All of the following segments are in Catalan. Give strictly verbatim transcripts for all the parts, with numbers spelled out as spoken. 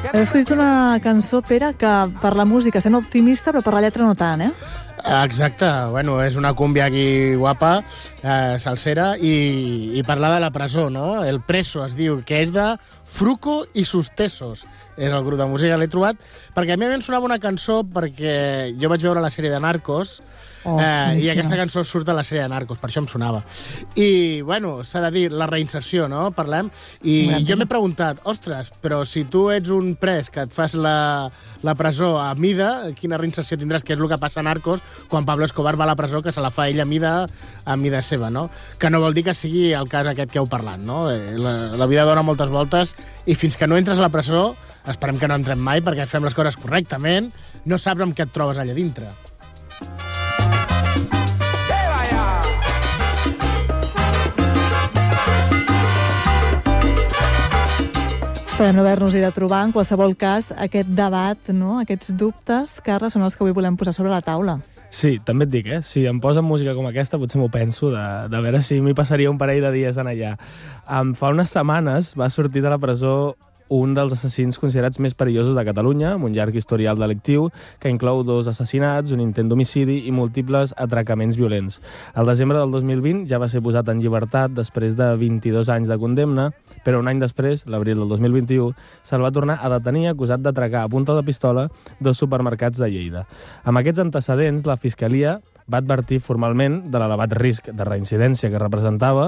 Has escollit una cançó, Pere, que per la música sent optimista, però per la lletra no tant, eh? Exacte, bueno, és una cúmbia aquí guapa, eh, salsera, i, i parlar de la presó, no? El Preso es diu, que és de Fruco i sus Tesos. És el grup de música que l'he trobat, perquè a mi em sonava una cançó perquè jo vaig veure la sèrie de Narcos, Oh, eh, i boníssima. aquesta cançó surt de la sèrie de Narcos, per això em sonava. I, bueno, s'ha de dir, la reinserció, no? Parlem. I Gran jo tema. m'he preguntat, ostres, però si tu ets un pres que et fas la, la presó a mida, quina reinserció tindràs? Que és el que passa a Narcos quan Pablo Escobar va a la presó, que se la fa ell a mida, a mida seva, no? Que no vol dir que sigui el cas aquest que heu parlat, no? Eh, La, la vida dona moltes voltes i fins que no entres a la presó, esperem que no entrem mai perquè fem les coses correctament, no saps amb què et trobes allà dintre. Esperem no haver-nos-hi de trobar. En qualsevol cas, aquest debat, no? Aquests dubtes, Carles, són els que avui volem posar sobre la taula. Sí, també et dic, eh? Si em posen música com aquesta, potser m'ho penso, de, de veure si m'hi passaria un parell de dies en allà. Um, fa unes setmanes va sortir de la presó un dels assassins considerats més perillosos de Catalunya, amb un llarg historial delictiu que inclou dos assassinats, un intent d'homicidi i múltiples atracaments violents. Al desembre del dos mil vint ja va ser posat en llibertat després de vint-i-dos anys de condemna, però un any després, l'abril del dos mil vint-i-u, se'l va tornar a detenir acusat d'atracar a punta de pistola dos supermercats de Lleida. Amb aquests antecedents, la Fiscalia va advertir formalment de l'elevat risc de reincidència que representava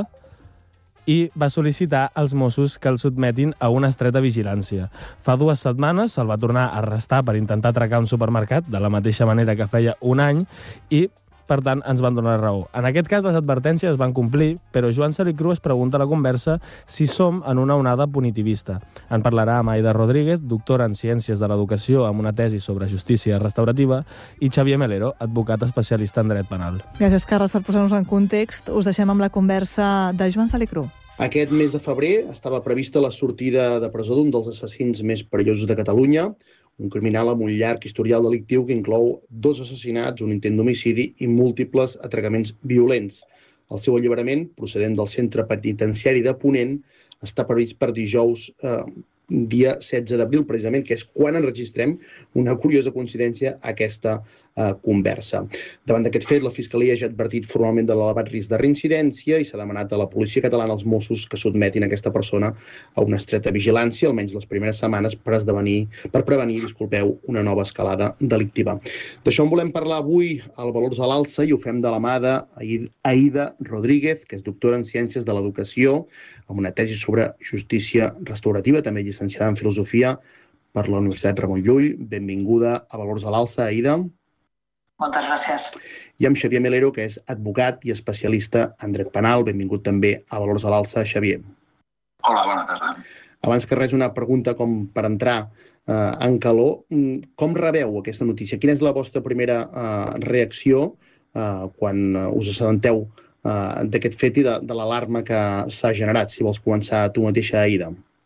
i va sol·licitar als Mossos que el sotmetin a una estreta vigilància. Fa dues setmanes se'l va tornar a arrestar per intentar atracar un supermercat, de la mateixa manera que feia un any, i, per tant, ens van donar raó. En aquest cas, les advertències es van complir, però Joan Salicru es pregunta a la conversa si som en una onada punitivista. En parlarà amb Aida Rodríguez, doctora en Ciències de l'Educació amb una tesi sobre justícia restaurativa, i Xavier Melero, advocat especialista en dret penal. Gràcies, Carles, per posar-nos en context. Us deixem amb la conversa de Joan Salicru. Aquest mes de febrer estava prevista la sortida de presó d'un dels assassins més perillosos de Catalunya, un criminal amb un llarg historial delictiu que inclou dos assassinats, un intent d'homicidi i múltiples atracaments violents. El seu alliberament, procedent del centre penitenciari de Ponent, està previst per dijous, eh, dia setze d'abril, precisament, que és quan enregistrem una curiosa coincidència a aquesta eh, conversa. Davant d'aquest fet, la Fiscalia ja ha advertit formalment de l'elevat risc de reincidència i s'ha demanat a la policia catalana als Mossos que sotmetin aquesta persona a una estreta vigilància, almenys les primeres setmanes, per esdevenir, per prevenir, disculpeu, una nova escalada delictiva. D'això en volem parlar avui al Valors a l'Alça i ho fem de la mà d'Aida Rodríguez, que és doctora en Ciències de l'Educació, amb una tesi sobre justícia restaurativa, també llicenciada en Filosofia per la Universitat Ramon Llull. Benvinguda a Valors a l'Alça, Aida. Moltes gràcies. I amb Xavier Melero, que és advocat i especialista en dret penal. Benvingut també a Valors a l'Alça, Xavier. Hola, bona tarda. Abans que res, una pregunta com per entrar eh, en calor. Com rebeu aquesta notícia? Quina és la vostra primera eh, reacció eh, quan us assabenteu eh, d'aquest fet i de, de l'alarma que s'ha generat? Si vols començar tu mateixa, Aida.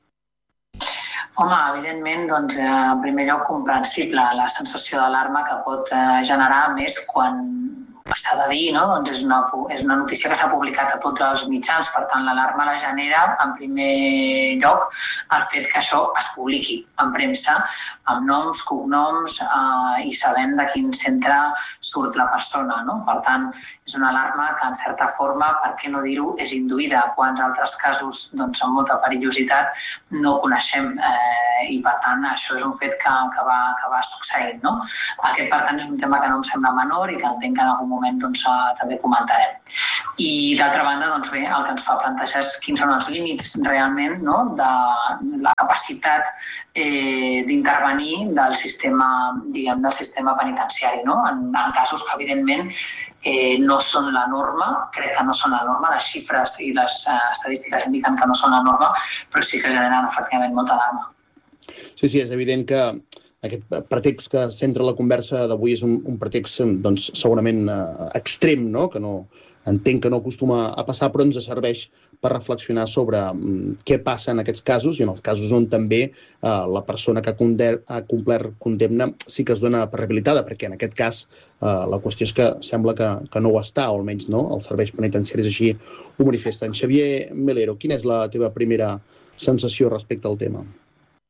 Home, evidentment, doncs, eh, en primer lloc, comprensible la sensació d'alarma que pot eh, generar més quan s'ha de dir, no? Doncs és una, és una notícia que s'ha publicat a tots els mitjans, per tant, l'alarma la genera, en primer lloc, el fet que això es publiqui en premsa, amb noms, cognoms eh, i sabent de quin centre surt la persona, no? Per tant, és una alarma que, en certa forma, per què no dir-ho, és induïda, quants altres casos, doncs, amb molta perillositat, no coneixem eh, i, per tant, això és un fet que, que, va, que va succeint, no? Aquest, per tant, és un tema que no em sembla menor i que entenc que en algun moment doncs, també comentarem. I, d'altra banda, doncs, bé, el que ens fa plantejar és quins són els límits realment, no? De la capacitat eh, d'intervenir del sistema, diguem, del sistema penitenciari, no? En, en casos que, evidentment, eh, no són la norma, crec que no són la norma, les xifres i les eh, estadístiques indiquen que no són la norma, però sí que generen, efectivament, molta alarma. Sí, sí, és evident que aquest pretext que centra la conversa d'avui és un, un pretext doncs, segurament eh, extrem, no? Que no, entenc que no acostuma a passar, però ens serveix per reflexionar sobre mm, què passa en aquests casos i en els casos on també eh, la persona que ha complert condemna sí que es dona per rehabilitada, perquè en aquest cas eh, la qüestió és que sembla que, que no ho està, o almenys no? Els serveis penitenciaris així ho manifesten. Xavier Melero, quina és la teva primera sensació respecte al tema?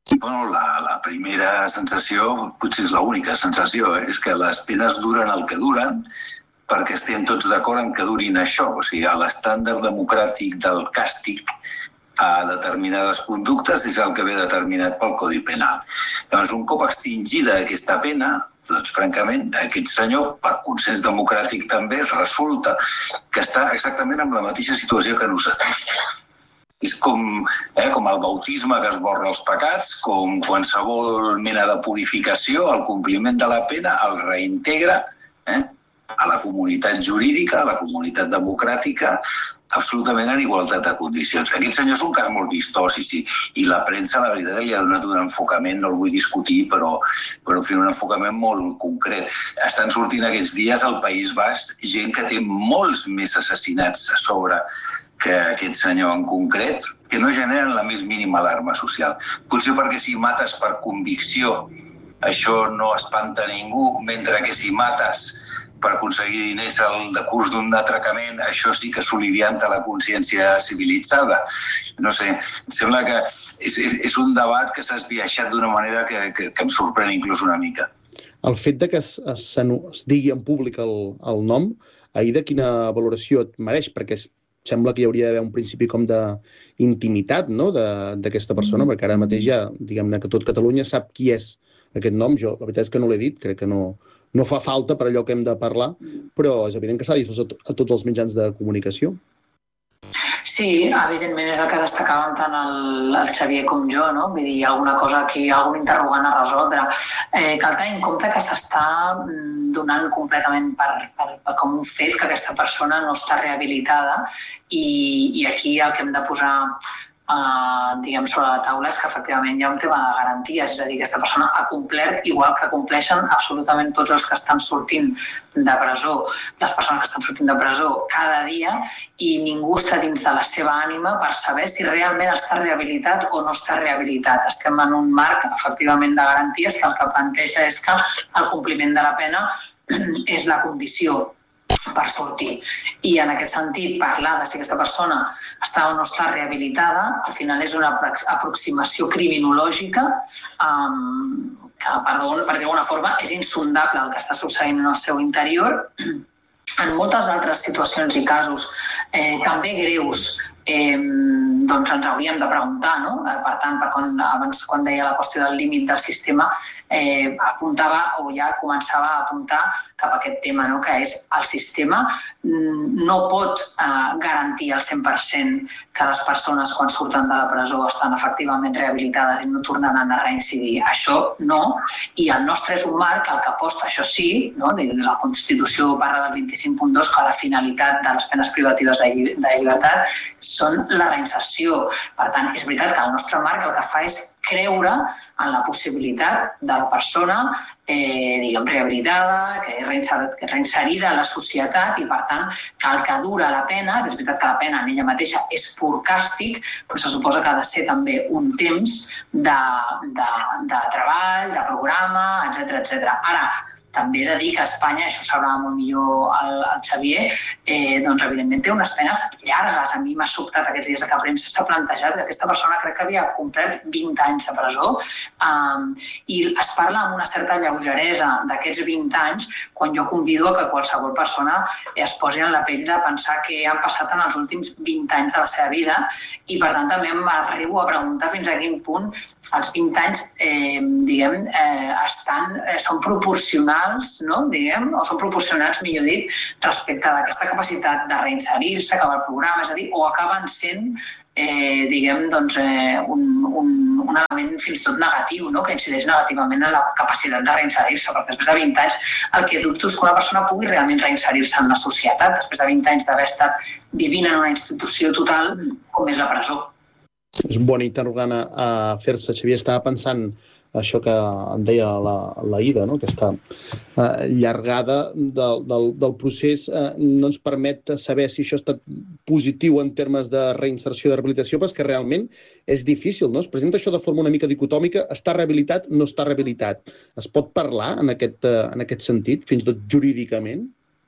Bueno, la, la primera sensació, potser és l'única sensació, eh? És que les penes duren el que duren perquè estem tots d'acord en que durin això. O sigui, l'estàndard democràtic del càstig a determinades conductes és el que ve determinat pel Codi Penal. Llavors, un cop extingida aquesta pena, doncs, francament, aquest senyor, per consens democràtic també, resulta que està exactament en la mateixa situació que nosaltres. És com, eh, com el bautisme que esborra els pecats, com qualsevol mena de purificació, el compliment de la pena el reintegra eh, a la comunitat jurídica, a la comunitat democràtica, absolutament en igualtat de condicions. Aquest senyor és un cas molt vistós i, sí, i la premsa, la veritat, li ha donat un enfocament, no el vull discutir, però, però fent un enfocament molt concret. Estan sortint aquests dies al País Basc gent que té molts més assassinats a sobre que aquest senyor en concret, que no generen la més mínima alarma social. Potser perquè si mates per convicció això no espanta ningú, mentre que si mates per aconseguir diners al decurs d'un atracament, això sí que solivianta la consciència civilitzada. No sé, em sembla que és, és, és un debat que s'ha esbiaixat d'una manera que, que, que em sorprèn inclús una mica. El fet de que es, es, es digui en públic el, el nom, ahir de quina valoració et mereix? Perquè es, sembla que hi hauria d'haver un principi com d'intimitat, no?, d'aquesta persona, mm. perquè ara mateix ja, diguem-ne que tot Catalunya sap qui és aquest nom. Jo, la veritat és que no l'he dit, crec que no, no fa falta per allò que hem de parlar, però és evident que s'ha difós a, a tots els mitjans de comunicació. Sí, evidentment és el que destacàvem tant el, el Xavier com jo, no? Vull dir, hi ha alguna cosa aquí, algun interrogant a resoldre. Eh, cal tenir en compte que s'està donant completament per, per, per com un fet que aquesta persona no està rehabilitada i, i aquí el que hem de posar Uh, diguem, sobre la taula és que efectivament hi ha un tema de garanties, és a dir, aquesta persona ha complert igual que compleixen absolutament tots els que estan sortint de presó, les persones que estan sortint de presó cada dia, i ningú està dins de la seva ànima per saber si realment està rehabilitat o no està rehabilitat. Estem en un marc efectivament de garanties que el que planteja és que el compliment de la pena és la condició per sortir. I en aquest sentit, parlar de si aquesta persona està o no està rehabilitada, al final és una aproximació criminològica um, que, perdó, per dir d'alguna forma, és insondable el que està succeint en el seu interior. En moltes altres situacions i casos, eh, també greus, eh, doncs ens hauríem de preguntar, no? Per tant, per quan, abans quan deia la qüestió del límit del sistema, eh, apuntava o ja començava a apuntar cap a aquest tema, no? Que és el sistema no pot eh, garantir al cent per cent que les persones quan surten de la presó estan efectivament rehabilitades i no tornaran a reincidir. Això no, i el nostre és un marc el que aposta, això sí, no? De la Constitució parla del vint-i-cinc punt dos, que la finalitat de les penes privatives de, lli de llibertat són la reinserció. Per tant, és veritat que el nostre marc el que fa és creure en la possibilitat de la persona eh, diguem, rehabilitada, que és reinserida a la societat i, per tant, que el que dura la pena, que és veritat que la pena en ella mateixa és pur càstig, però se suposa que ha de ser també un temps de, de, de treball, de programa, etcètera, etcètera. Ara, també he de dir que a Espanya, això ho sabrà molt millor el, el Xavier, eh, doncs evidentment té unes penes llargues. A mi m'ha sobtat aquests dies que a premsa s'ha plantejat que aquesta persona crec que havia complert vint anys de presó um, i es parla amb una certa lleugeresa d'aquests vint anys quan jo convido a que qualsevol persona es posi en la pell de pensar què han passat en els últims vint anys de la seva vida i per tant també m'arribo a preguntar fins a quin punt els vint anys eh, diguem, eh, estan, eh, són proporcionals, no? Diguem, o són proporcionats, millor dit, respecte d'aquesta capacitat de reinserir-se, acabar el programa, és a dir, o acaben sent eh, diguem, doncs, eh, un, un, un element fins i tot negatiu, no? Que incideix negativament en la capacitat de reinserir-se, perquè després de vint anys el que dubto és que una persona pugui realment reinserir-se en la societat, després de vint anys d'haver estat vivint en una institució total com és la presó. És un bon interrogant a, a fer-se. Xavier, estava pensant això que em deia la, la Ida, no? Aquesta eh, llargada del, del, del procés eh, no ens permet saber si això ha estat positiu en termes de reinserció i de rehabilitació, però és que realment és difícil, no? Es presenta això de forma una mica dicotòmica, està rehabilitat, no està rehabilitat. Es pot parlar en aquest, eh, en aquest sentit, fins i tot jurídicament?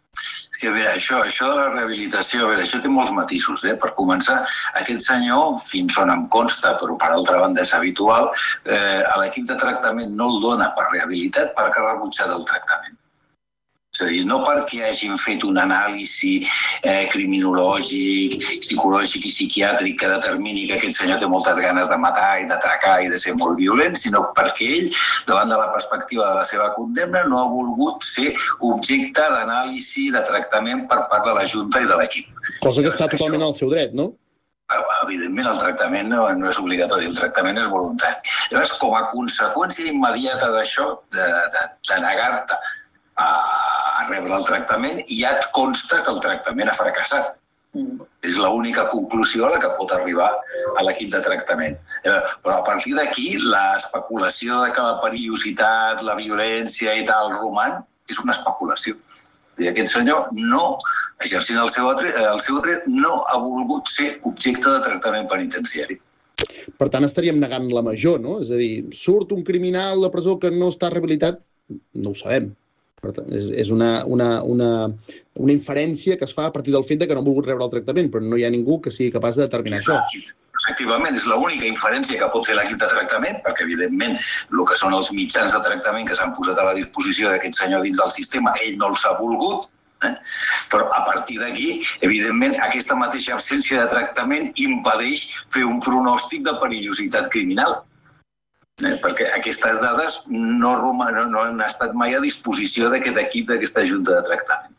Que, a veure, això, això de la rehabilitació, a veure, això té molts matisos. Eh? Per començar, aquest senyor, fins on em consta, però per altra banda és habitual, eh, a l'equip de tractament no el dona per rehabilitat perquè ha rebutjat el tractament. És a dir, no perquè hagin fet un anàlisi eh, criminològic, psicològic i psiquiàtric que determini que aquest senyor té moltes ganes de matar i d'atracar i de ser molt violent, sinó perquè ell, davant de la perspectiva de la seva condemna, no ha volgut ser objecte d'anàlisi, de tractament per part de la Junta i de l'equip. Cosa que està totalment al seu dret, no? Evidentment, el tractament no, no és obligatori, el tractament és voluntari. Llavors, com a conseqüència immediata d'això, de, de, de negar-te a, a rebre el tractament, ja et consta que el tractament ha fracassat. Mm. És l'única conclusió a la que pot arribar a l'equip de tractament. Però a partir d'aquí, l'especulació de que la perillositat, la violència i tal roman és una especulació. I aquest senyor, no, exercint el seu dret, el seu dret, no ha volgut ser objecte de tractament penitenciari. Per tant, estaríem negant la major, no? És a dir, surt un criminal de presó que no està rehabilitat? No ho sabem. Per tant, és, és una, una, una, una inferència que es fa a partir del fet de que no ha volgut rebre el tractament, però no hi ha ningú que sigui capaç de determinar això. Efectivament, és l'única inferència que pot fer l'equip de tractament, perquè, evidentment, el que són els mitjans de tractament que s'han posat a la disposició d'aquest senyor dins del sistema, ell no els ha volgut, eh? Però a partir d'aquí, evidentment, aquesta mateixa absència de tractament impedeix fer un pronòstic de perillositat criminal. Eh, perquè aquestes dades no, no, no han estat mai a disposició d'aquest equip, d'aquesta junta de tractament.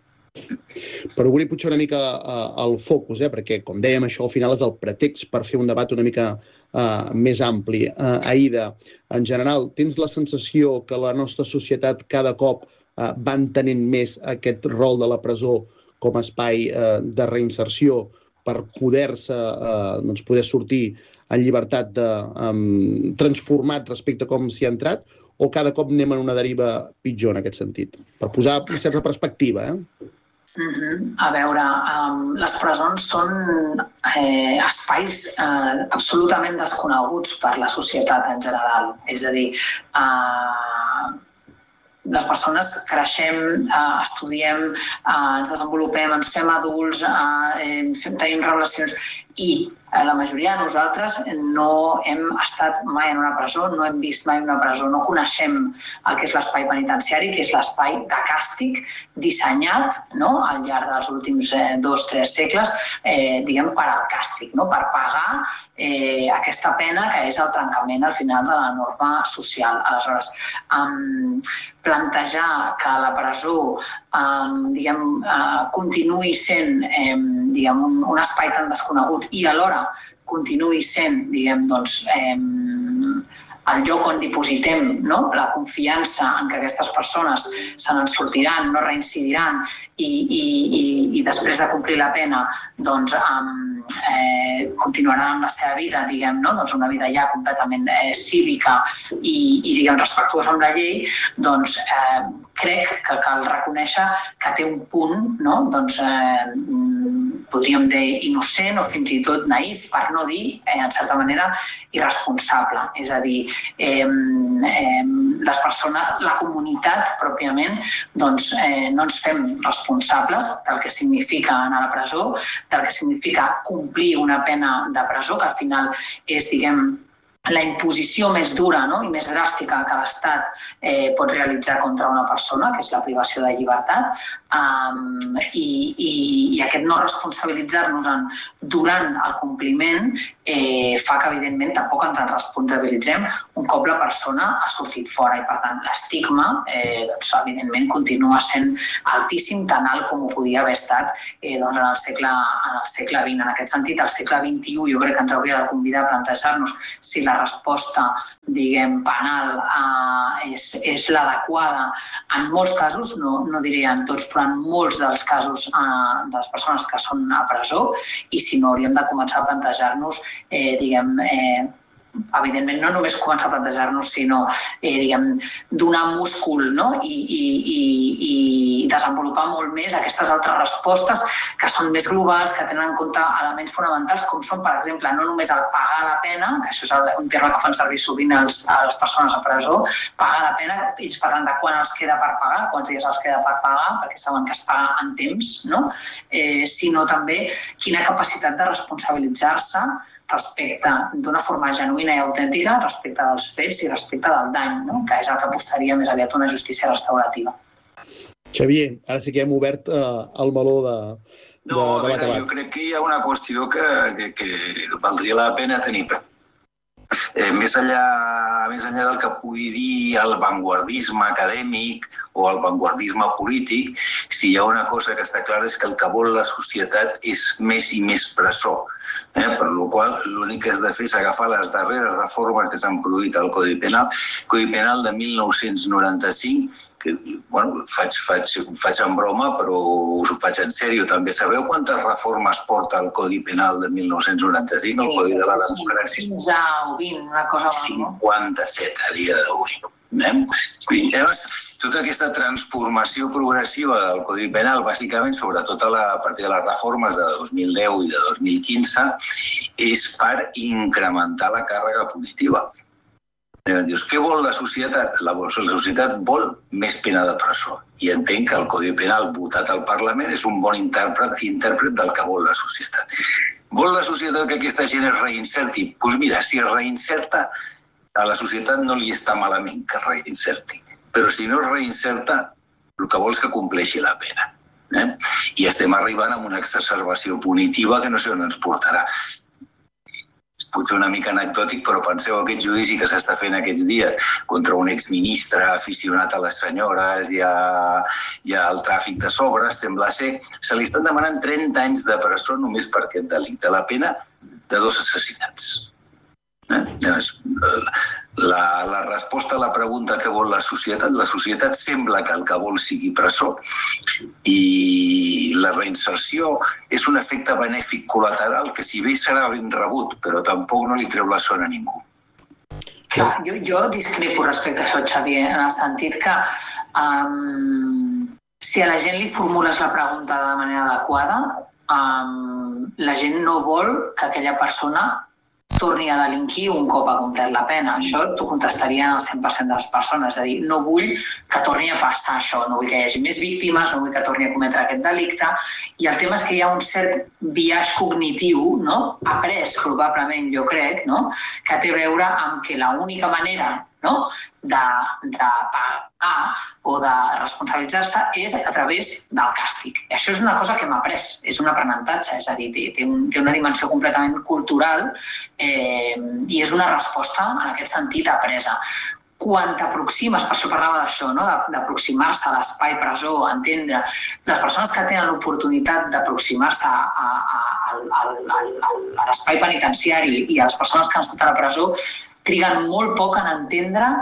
Per obrir potser una mica uh, el focus, eh, perquè, com dèiem, això al final és el pretext per fer un debat una mica uh, més ampli. Uh, Aïda, en general, tens la sensació que la nostra societat cada cop uh, va entenent més aquest rol de la presó com a espai uh, de reinserció per poder-se, uh, doncs poder sortir en llibertat de, um, transformat respecte a com s'hi ha entrat, o cada cop anem en una deriva pitjor en aquest sentit? Per posar una certa perspectiva, eh? Mm-hmm. A veure, um, les presons són eh, espais eh, absolutament desconeguts per la societat en general. És a dir, eh, les persones creixem, eh, estudiem, eh, ens desenvolupem, ens fem adults, eh, fem, tenim relacions i eh, la majoria de nosaltres no hem estat mai en una presó, no hem vist mai una presó, no coneixem el que és l'espai penitenciari, que és l'espai de càstig dissenyat, no?, al llarg dels últims eh, dos o tres segles, eh, diguem, per al càstig, no?, per pagar eh, aquesta pena que és el trencament al final de la norma social. Aleshores, um, plantejar que la presó um, diguem, uh, continuï sent eh, diguem, un, un espai tan desconegut i alhora continuï sent, diguem, doncs, eh, el lloc on dipositem, no?, la confiança en que aquestes persones se n'en sortiran, no reincidiran i, i, i, i després de complir la pena doncs, um, eh, continuaran amb la seva vida, diguem, no?, doncs una vida ja completament eh, cívica i, i diguem, respectuosa amb la llei, doncs eh, crec que cal reconèixer que té un punt, no?, doncs, eh, podríem dir innocent o fins i tot naïf, per no dir, eh, en certa manera, irresponsable. És a dir, eh, eh, les persones, la comunitat pròpiament, doncs eh, no ens fem responsables del que significa anar a la presó, del que significa complir una pena de presó, que al final és, diguem, la imposició més dura, no?, i més dràstica que l'Estat eh, pot realitzar contra una persona, que és la privació de llibertat, um, i, i, i aquest no responsabilitzar-nos durant el compliment eh, fa que, evidentment, tampoc ens en responsabilitzem un cop la persona ha sortit fora. I, per tant, l'estigma, eh, doncs, evidentment, continua sent altíssim, tan alt com ho podia haver estat eh, doncs, en, el segle, en el segle vint. En aquest sentit, el segle vint-i-u jo crec que ens hauria de convidar a plantejar-nos si la resposta, diguem, penal eh, és, és l'adequada. En molts casos, no, no diré en tots, però en molts dels casos eh, de les persones que són a presó, i si no hauríem de començar a plantejar-nos, eh, diguem, eh, evidentment, no només començar a plantejar-nos, sinó eh, diguem, donar múscul, no? I, i, i, i desenvolupar molt més aquestes altres respostes que són més globals, que tenen en compte elements fonamentals com són, per exemple, no només el pagar la pena, que això és un terme que fan servir sovint els, a les persones a presó, pagar la pena, ells parlen de quan els queda per pagar, quants dies els queda per pagar, perquè saben que es paga en temps, no? Eh, sinó també quina capacitat de responsabilitzar-se respecte d'una forma genuïna i autèntica respecte dels fets i respecte del dany, no? Que és el que apostaria més aviat una justícia restaurativa. Xavier, ara sí que hem obert eh, el meló de, de, no, de a veure, jo crec que hi ha una qüestió que, que, que valdria la pena tenir. Eh, més, enllà, més enllà del que pugui dir el vanguardisme acadèmic o el vanguardisme polític, si hi ha una cosa que està clara és que el que vol la societat és més i més presó. Eh? Per la qual l'únic que has de fer és agafar les darreres reformes que s'han produït al Codi Penal, Codi Penal de mil nou-cents noranta-cinc, que bueno, faig, faig, faig en broma, però us ho faig en sèrio. També sabeu quantes reformes porta el Codi Penal de mil nou-cents noranta-cinc, el Codi de la Democràcia? quinze o vint, una cosa... cinquanta-set a dia d'avui. Eh? Llavors, tota aquesta transformació progressiva del Codi Penal, bàsicament, sobretot a, la, a partir de les reformes de dos mil deu i de dos mil quinze, és per incrementar la càrrega punitiva. Dius, què vol la societat? La, la societat vol més pena de presó. I entenc que el Codi Penal votat al Parlament és un bon intèrpret, intèrpret del que vol la societat. Vol la societat que aquesta gent es reinserti? Doncs pues mira, si es reinserta, a la societat no li està malament que es reinserti. Però si no es reinserta, el que vol és que compleixi la pena. Eh? I estem arribant a una exacerbació punitiva que no sé on ens portarà. Potser una mica anecdòtic, però penseu aquest judici que s'està fent aquests dies contra un exministre aficionat a les senyores i, a, i al tràfic de sobres, sembla ser, se li estan demanant trenta anys de presó només per aquest delicte, la pena de dos assassinats. Eh? La, la resposta a la pregunta que vol la societat, la societat sembla que el que vol sigui presó i la reinserció és un efecte benèfic col·lateral que si bé serà ben rebut, però tampoc no li treu la son a ningú. Clar, jo, jo discrepo respecte a això, Xavier, en el sentit que um, si a la gent li formules la pregunta de manera adequada, um, la gent no vol que aquella persona torni a delinquir un cop ha complert la pena. Això t'ho contestaria al cent per cent de les persones. És a dir, no vull que torni a passar això, no vull que hi hagi més víctimes, no vull que torni a cometre aquest delicte. I el tema és que hi ha un cert biaix cognitiu, no? Après, probablement, jo crec, no? Que té a veure amb que l'única manera, no? de, de pagar o de responsabilitzar-se és a través del càstig. I això és una cosa que m'ha après, és un aprenentatge, és a dir, té, té, un, té una dimensió completament cultural eh, i és una resposta en aquest sentit apresa. Quan t'aproximes, per això parlava d'això, no? d'aproximar-se a l'espai presó, entendre, les persones que tenen l'oportunitat d'aproximar-se a, a, a, a, a l'espai penitenciari i a les persones que han estat a la presó triguen molt poc en entendre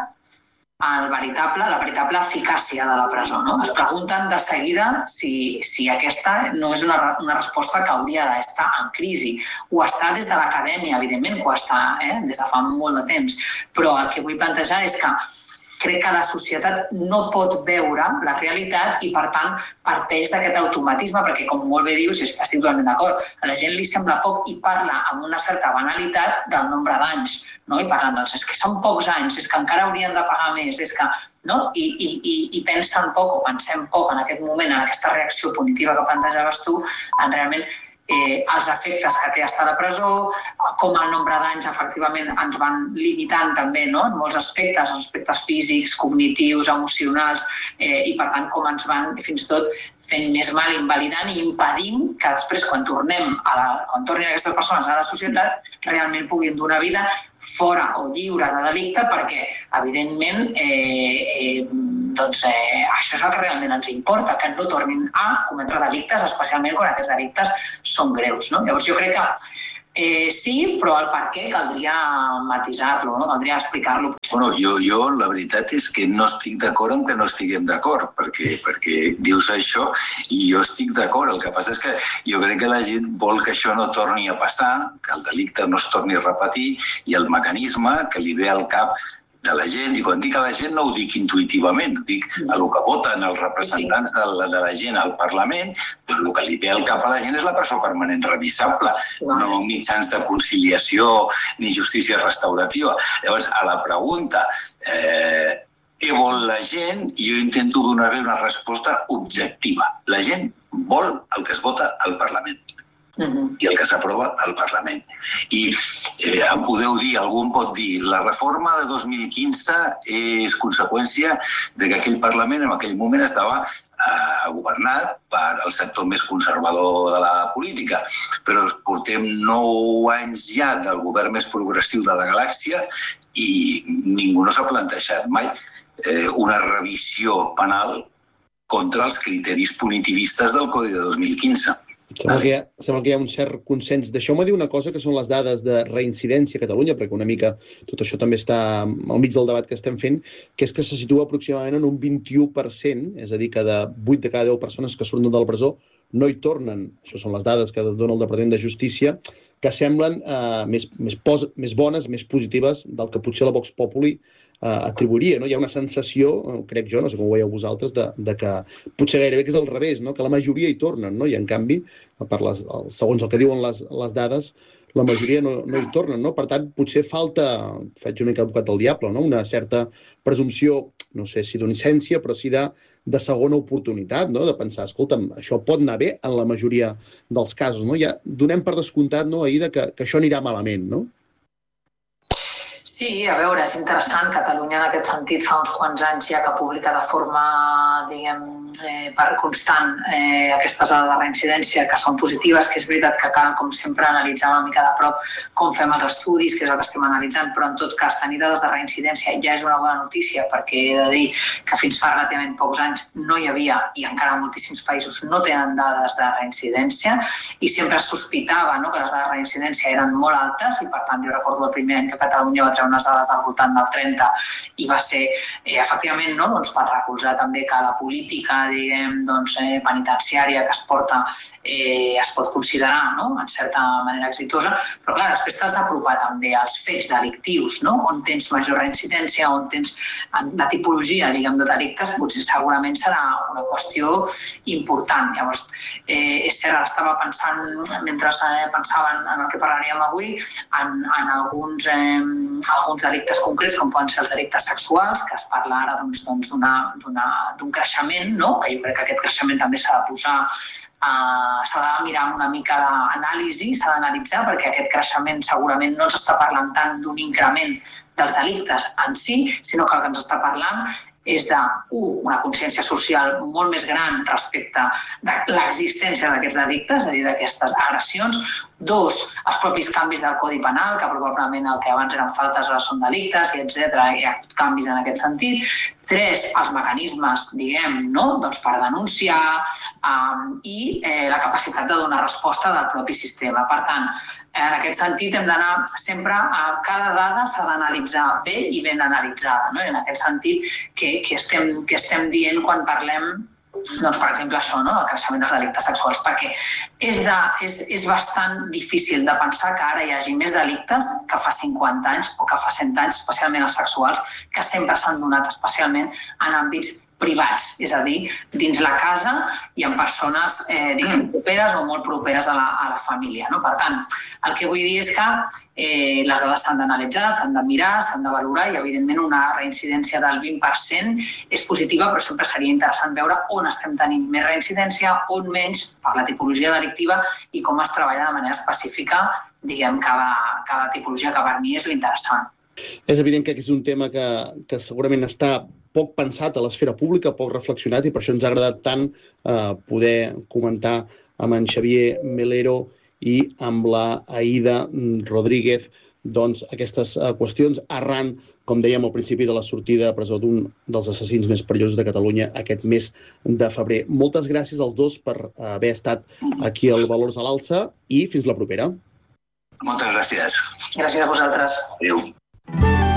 el veritable, la veritable eficàcia de la presó. No? Es pregunten de seguida si, si aquesta no és una, una resposta que hauria d'estar en crisi. Ho està des de l'acadèmia, evidentment, que ho està eh, des de fa molt de temps. Però el que vull plantejar és que crec que la societat no pot veure la realitat i, per tant, parteix d'aquest automatisme, perquè, com molt bé dius, estic totalment d'acord, a la gent li sembla poc i parla amb una certa banalitat del nombre d'anys, no? I parlen, doncs, és que són pocs anys, és que encara haurien de pagar més, és que... No? I, i, i, i pensen poc o pensem poc en aquest moment, en aquesta reacció punitiva que plantejaves tu, en realment Eh, els efectes que té estar a la presó, com el nombre d'anys efectivament ens van limitant també, no? En molts aspectes, aspectes físics, cognitius, emocionals, eh, i per tant com ens van fins i tot fent més mal, invalidant i impedint que després, quan tornem a la, quan tornin aquestes persones a la societat, realment puguin donar vida fora o lliure de delicte, perquè, evidentment, eh, eh, doncs, eh, això és el que realment ens importa, que no tornin a cometre delictes, especialment quan aquests delictes són greus. No? Llavors, jo crec que Eh, sí, però el per què caldria matisar-lo, no? Caldria explicar-lo. Bueno, jo, jo la veritat és que no estic d'acord amb que no estiguem d'acord, perquè, perquè dius això i jo estic d'acord. El que passa és que jo crec que la gent vol que això no torni a passar, que el delicte no es torni a repetir, i el mecanisme que li ve al cap de la gent, i quan dic a la gent no ho dic intuïtivament, ho dic a el que voten els representants de la, de la gent al Parlament, doncs el que li ve al cap a la gent és la presó permanent revisable, no mitjans de conciliació ni justícia restaurativa. Llavors, a la pregunta, eh, què vol la gent? Jo intento donar-li una resposta objectiva. La gent vol el que es vota al Parlament. Uh-huh. I el que s'aprova al Parlament. I eh, em podeu dir, algú em pot dir, la reforma de dos mil quinze és conseqüència de que aquell Parlament en aquell moment estava eh, governat per el sector més conservador de la política, però portem nou anys ja del govern més progressiu de la galàxia i ningú no s'ha plantejat mai eh, una revisió penal contra els criteris punitivistes del Codi de dos mil quinze. Sembla que, hi ha, sembla que hi ha un cert consens. Deixeu-me dir una cosa, que són les dades de reincidència a Catalunya, perquè una mica tot això també està al mig del debat que estem fent, que és que se situa aproximadament en un vint-i-u per cent, és a dir, que de vuit de cada deu persones que surten de la presó no hi tornen. Això són les dades que dona el Departament de Justícia, que semblen eh, més, més, pos, més bones, més positives del que potser la Vox Populi eh, atribuiria. No? Hi ha una sensació, crec jo, no sé com ho veieu vosaltres, de, de que potser gairebé que és al revés, no? Que la majoria hi tornen, no? I en canvi, per les, segons el que diuen les, les dades, la majoria no, no hi tornen. No? Per tant, potser falta, faig una mica advocat del diable, no? Una certa presumpció, no sé si d'innocència, però sí de, de segona oportunitat, no? De pensar, escolta'm, això pot anar bé en la majoria dels casos. No? Ja donem per descomptat, no, ahir, que, que això anirà malament, no? Sí, a veure, és interessant. Catalunya, en aquest sentit, fa uns quants anys ja que publica de forma, diguem, eh, per constant eh, aquestes dades de reincidència que són positives, que és veritat que cal, com sempre, analitzar una mica de prop com fem els estudis, que és el que estem analitzant, però en tot cas, tenir dades de reincidència ja és una bona notícia, perquè he de dir que fins fa relativament pocs anys no hi havia, i encara moltíssims països no tenen dades de reincidència, i sempre es sospitava, no?, que les dades de reincidència eren molt altes, i per tant jo recordo el primer any que Catalunya va treure unes dades al voltant del trenta i va ser, eh, efectivament, no? Doncs per recolzar també que la política, diguem, doncs, eh, penitenciària que es porta eh, es pot considerar, no?, en certa manera exitosa, però clar, després t'has d'apropar també als fets delictius, no?, on tens major reincidència, on tens la tipologia, diguem, de delictes, potser segurament serà una qüestió important. Llavors, eh, és cert, ara estava pensant, mentre eh, pensava en el que parlaríem avui, en, en alguns eh, alguns delictes concrets, com poden ser els delictes sexuals, que es parla ara doncs, doncs, d'un creixement, no? Que jo crec que aquest creixement també s'ha de posar, uh, s'ha de mirar amb una mica d'anàlisi, s'ha d'analitzar, perquè aquest creixement segurament no ens està parlant tant d'un increment dels delictes en si, sinó que el que ens està parlant és de, un, una consciència social molt més gran respecte de l'existència d'aquests delictes, és a dir, d'aquestes agressions. Dos, els propis canvis del Codi Penal, que probablement el que abans eren faltes ara són delictes, i etcètera. Hi ha canvis en aquest sentit. Tres, els mecanismes, diguem, no?, doncs per denunciar um, i eh, la capacitat de donar resposta del propi sistema. Per tant, en aquest sentit hem d'anar sempre a cada dada s'ha d'analitzar bé i ben analitzada, no? I en aquest sentit, què, què, estem, què estem dient quan parlem, doncs, per exemple, això, no?, el creixement dels delictes sexuals, perquè és, de, és, és bastant difícil de pensar que ara hi hagi més delictes que fa cinquanta anys o que fa cent anys, especialment els sexuals, que sempre s'han donat especialment en àmbits privats, és a dir, dins la casa i en persones eh, diguem, properes o molt properes a la, a la família. No? Per tant, el que vull dir és que eh, les dades s'han d'analitzar, s'han de mirar, s'han de valorar i, evidentment, una reincidència del vint per cent és positiva, però sempre seria interessant veure on estem tenint més reincidència, on menys, per la tipologia delictiva i com es treballa de manera específica, diguem, cada, cada tipologia, que per mi és l'interessant. És evident que és un tema que, que segurament està poc pensat a l'esfera pública, poc reflexionat, i per això ens ha agradat tant eh, poder comentar amb en Xavier Melero i amb la Aïda Rodríguez doncs, aquestes eh, qüestions arran, com dèiem al principi, de la sortida a presó d'un dels assassins més perillosos de Catalunya aquest mes de febrer. Moltes gràcies als dos per haver estat aquí al Valors a l'Alça i fins la propera. Moltes gràcies. Gràcies a vosaltres. Adéu.